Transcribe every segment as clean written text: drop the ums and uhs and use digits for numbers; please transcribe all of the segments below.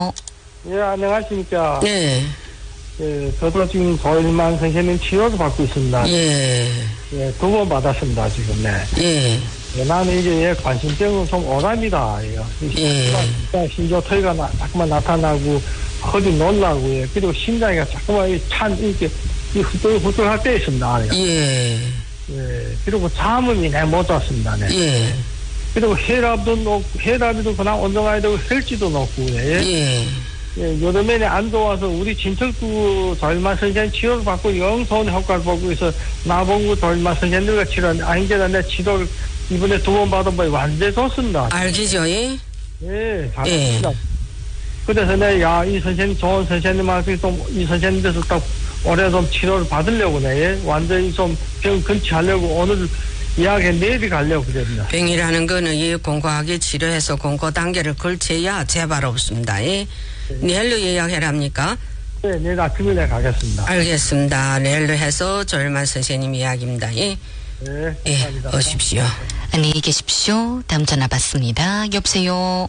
예, 안녕하십니까. 네. 예, 저도 지금 조일만 선생님 치료를 받고 있습니다. 예. 예, 2번 받았습니다, 지금. 네. 예. 예, 나는 이게 예, 관심병은 좀 오답니다. 예. 심지어 터이가 자꾸만 나타나고, 허리 놀라고, 예. 그리고 심장이 자꾸만 이렇게 후들후들할 때 있습니다. 예. 예. 그리고 잠은 못 잤습니다. 네. 예. 그리고 혈압도 높고, 혈압도 그냥 온정해야 되고, 혈지도 높고, 예. 예. 예, 여름에는 안 좋아서 우리 진척구 조일만 선생 치료를 받고 영 좋은 효과를 보고 있어 나봉구 조일만 선생들과 치료하는데 아닌데나 내 치료를 이번에 2번 받아보니 완전히 좋습니다. 알겠죠, 예? 예, 잘했습니다. 그래서 내가 이 선생님 좋은 선생님한테 좀 이 선생님께서 딱 올해 좀 치료를 받으려고 예, 완전히 좀 병 근치하려고 오늘 이야기 내일 가려고 그랬습니다. 병이라는 거는 이 공고하게 치료해서 공고 단계를 걸쳐야 재발 없습니다. 예? 내일로 예약해랍니까? 네, 내일 아침에 가겠습니다. 알겠습니다. 내일로 해서 조일만 선생님 이야기입니다. 예? 네, 예, 감사합니다. 오십시오. 안녕히 계십시오. 다음 전화 받습니다. 여보세요.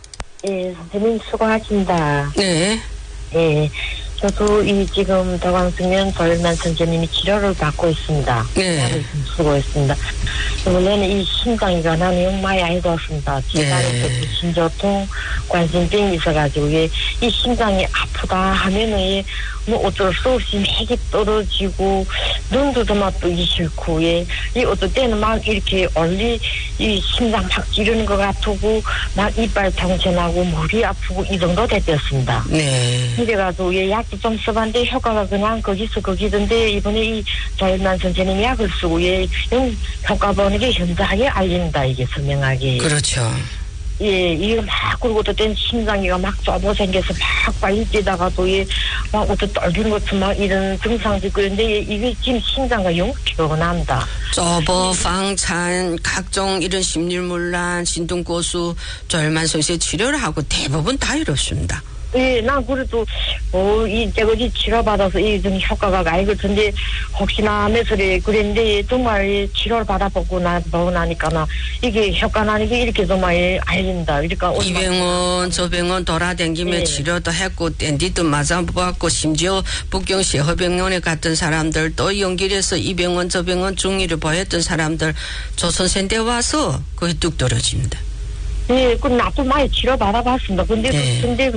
예, 선생님 수고하십니다. 네. 예, 저도 지금 더광수면 조일만 선생님이 치료를 받고 있습니다. 네. 수고했습니다. 원래는 이 심장이가 나는 영 많이 안 좋았습니다. 지난해부터 심저통, 관심병이 있어가지고 이 심장이 아프다 하면은 뭐 어쩔 수 없이 맥이 떨어지고 눈도 막 뜨기 싫고 이 어떨 때는 막 이렇게 이 심장 막 찌르는 것 같고 막 이빨 통증나고 머리 아프고 이 정도 됐었습니다. 네. 그래가지고 약도 좀 써봤는데 효과가 그냥 거기서 거기던데 이번에 이 조일만 선생님이 약을 쓰고 효과 보는 게 현저하게 알린다 이게 선명하게. 그렇죠. 예, 이거 막 그러고 또 땐 심장이가 막 좁아 생겨서 막 빨리 뛰다가도 막 어떤 떨리는 것도 막 이런 증상도 있고 그런데 이게 지금 심장과 영 피곤합니다. 쪼버, 방찬, 각종 이런 심률문란, 신동고수, 조일만 선생 치료를 하고 대부분 다 이렇습니다. 예, 난 그래도 제가 치료받아서 좀 효과가 많이 같은데 혹시나 하면서 그랬는데 정말 치료를 받아보고 나니까 이게 효과 나는 게 이렇게 정말 알린다. 그러니까 이 병원 저 병원 돌아다니며 네. 치료도 했고 댄디도 맞아보았고 심지어 북경시 허병원에 갔던 사람들 또 연길에서 이 병원 저 병원 중의를 보였던 사람들 조선센대 와서 거의 뚝 떨어집니다. 예, 그 나도 많이 치료 받아봤습니다. 근데 네.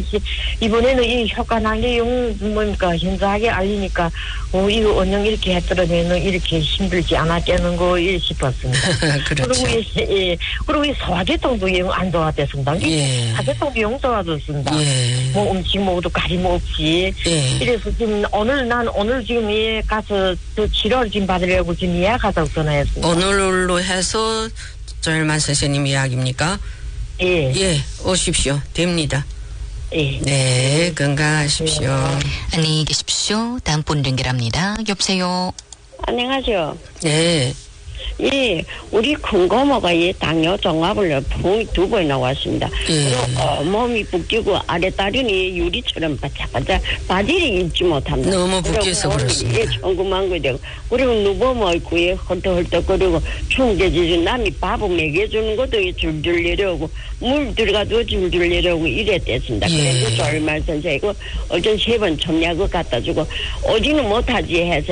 이번에는 이 효과 난 게 뭡니까 현저하게 알리니까 이거 언영 이렇게 했더라면 이렇게 힘들지 않았겠는 거 싶었습니다. 그렇죠. 그리고 이 소화계통도 영 안 좋아졌습니다. 예. 소화계통도 영 좋아졌습니다. 예. 뭐 음식 먹어도 가림 없이. 예. 그래서 지금 오늘 지금 가서 저 치료를 지금 받으려고 지금 예약하자고 전화했습니다. 오늘로 해서 조일만 선생님 이야기입니까? 예. 예, 오십시오. 됩니다. 예. 네, 건강하십시오. 안녕히 계십시오. 다음 분 연결합니다. 여보세요. 안녕하세요. 네. 예, 우리 큰 고모가 당뇨 종합을 병이 2번 나왔습니다. 예. 그리고 몸이 붓기고 아랫다리는 유리처럼 바짝바짝 바지를 입지 못합니다. 너무 붓겨서 그렇습니다. 예, 천구만고 되고 그리고 누워뭐 있고 헐떡헐떡거리고 충격이 남이 밥을 먹여주는 것도 줄줄 내려오고 물 들어가도 줄줄 내려오고 이랬댔습니다. 예. 그래서 조일만 선생이고 어전 3번 첨약을 갖다 주고 오지는 못하지 해서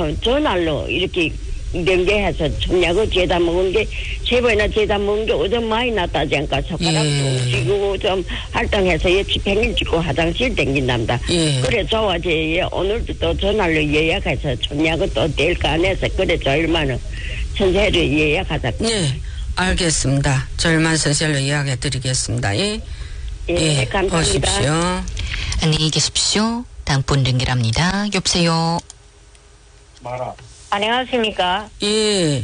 전날로 이렇게 연계해서 첨약을 재다 먹은 게 3번이나 재다 먹은 게 오전 많이 났다지 않까 손가락도 쥐고 좀 활동해서 집행일 찍고 화장실 댕긴답니다. 예. 그래 좋아지 오늘도 또 전화로 예약해서 첨약을 또 될까 안 해서 그래 조일만은 선생을 예약하자. 네, 알겠습니다. 조일만 선생님로 이야기해 드리겠습니다. 예. 예, 감사합니다. 오십시오. 안녕히 계십시오. 다음 분 연결합니다. 여보세요. 말아. 안녕하십니까? 예.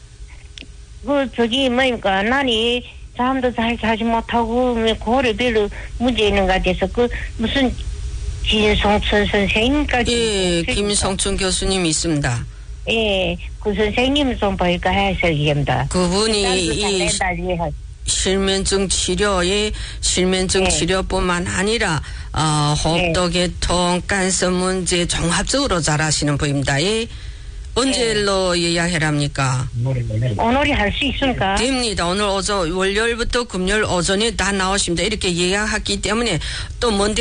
뭐입니까? 난이 잠도 잘 자지 못하고, 고래 별로 문제 있는 것 같아서, 무슨, 진성춘 선생님까지. 예, 김성춘 교수님 있습니다. 예, 그 선생님 좀 보니까 해석입니다. 그분이 이 실면증 치료에 실면증 네. 치료뿐만 아니라 호흡도 개통, 간섭 문제 종합적으로 잘하시는 분입니다. 예. 언제로 예약해랍니까? 오늘이 할 수 있습니까? 됩니다. 오늘 오전 월요일부터 금요일 오전에 다 나오십니다. 이렇게 예약했기 때문에 또 먼데